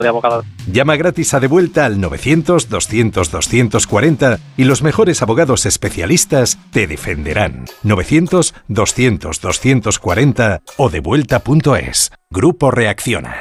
de abogados. Llama gratis a Devuelta al 900-200-240 y los mejores abogados especialistas te defenderán. 900-200-240 o devuelta.es. Grupo Reacciona.